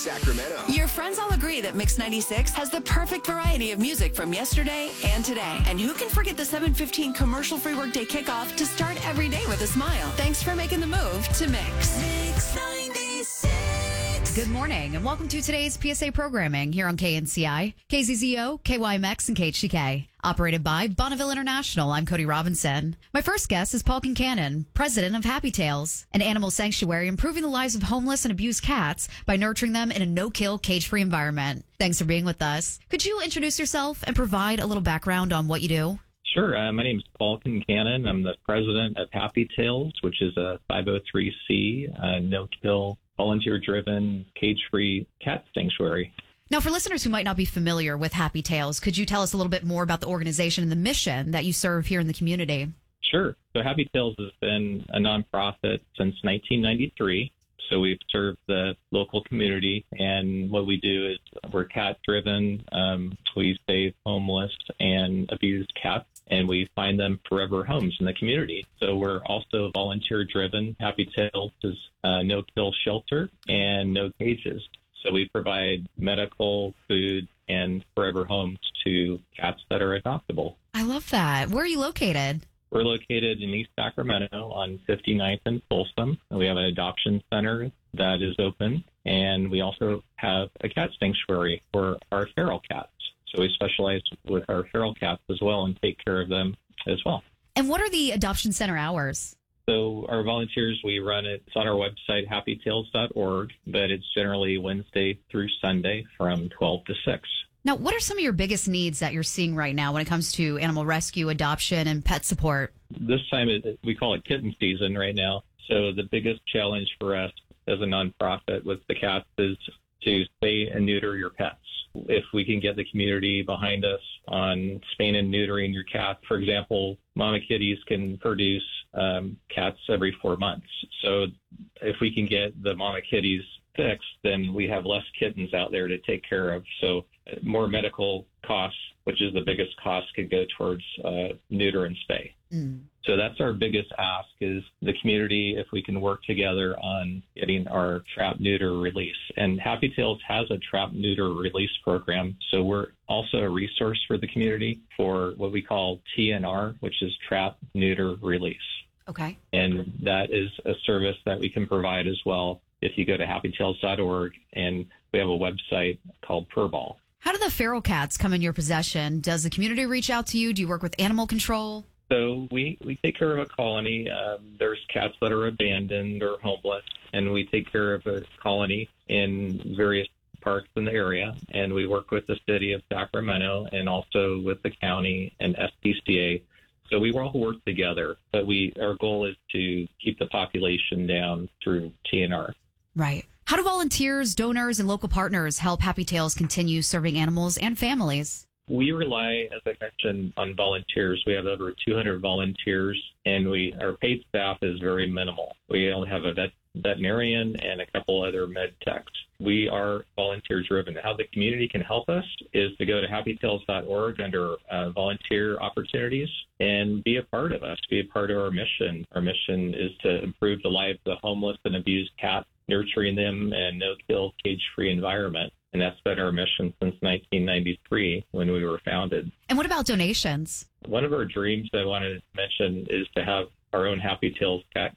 Sacramento. Your friends all agree that Mix 96 has the perfect variety of music from yesterday and today. And who can forget the 7:15 commercial-free workday kickoff to start every day with a smile? Thanks for making the move to Mix. Mix 96. Good morning, and welcome to today's PSA programming here on KNCI, KZZO, KYMX, and KHTK. Operated by Bonneville International, I'm Cody Robinson. My first guest is Paul Kincannon, president of Happy Tails, an animal sanctuary improving the lives of homeless and abused cats by nurturing them in a no-kill, cage-free environment. Thanks for being with us. Could you introduce yourself and provide a little background on what you do? Sure. My name is Paul Kincannon. I'm the president of Happy Tails, which is a 503c, no-kill, volunteer-driven, cage-free cat sanctuary. Now, for listeners who might not be familiar with Happy Tails, could you tell us a little bit more about the organization and the mission that you serve here in the community? Sure. So Happy Tails has been a nonprofit since 1993. So we've served the local community, and what we do is we're cat-driven. We save homeless and abused cats, and we find them forever homes in the community. So we're also volunteer-driven. Happy Tails is a no-kill shelter and no cages. So we provide medical, food, and forever homes to cats that are adoptable. I love that. Where are you located? We're located in East Sacramento on 59th and Folsom. We have an adoption center that is open, and we also have a cat sanctuary for our feral cats. So we specialize with our feral cats as well and take care of them as well. And what are the adoption center hours? So our volunteers, we run it. It's on our website, happytails.org, but it's generally Wednesday through Sunday from 12 to 6. Now, what are some of your biggest needs that you're seeing right now when it comes to animal rescue, adoption, and pet support? This time, we call it kitten season right now. So the biggest challenge for us as a nonprofit with the cats is to spay and neuter your pets. If we can get the community behind us on spaying and neutering your cat, for example, mama kitties can produce cats every 4 months. So if we can get the mama kitties fixed, then we have less kittens out there to take care of. So more medical costs, which is the biggest cost, could go towards neuter and spay. So that's our biggest ask is the community, if we can work together on getting our trap neuter release. And Happy Tails has a trap neuter release program. So we're also a resource for the community for what we call TNR, which is trap neuter release. Okay. And that is a service that we can provide as well if you go to happytails.org, and we have a website called Purball. How do the feral cats come in your possession? Does the community reach out to you? Do you work with animal control? So we take care of a colony. There's cats that are abandoned or homeless, and we take care of a colony in various parks in the area. And we work with the city of Sacramento and also with the county and SPCA. So we all work together, but our goal is to keep the population down through TNR. Right. How do volunteers, donors, and local partners help Happy Tails continue serving animals and families? We rely, as I mentioned, on volunteers. We have over 200 volunteers, and our paid staff is very minimal. We only have a veterinarian and a couple other med techs. We are volunteer-driven. How the community can help us is to go to happytails.org under volunteer opportunities and be a part of us, be a part of our mission. Our mission is to improve the lives of homeless and abused cats, nurturing them in a no-kill, cage-free environment. And that's been our mission since 1993 when we were founded. And what about donations? One of our dreams that I wanted to mention is to have our own Happy Tails cat